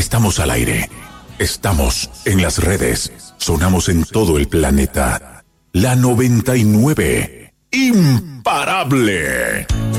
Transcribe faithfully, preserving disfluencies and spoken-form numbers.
Estamos al aire. Estamos en las redes. Sonamos en todo el planeta. La noventa y nueve. Imparable.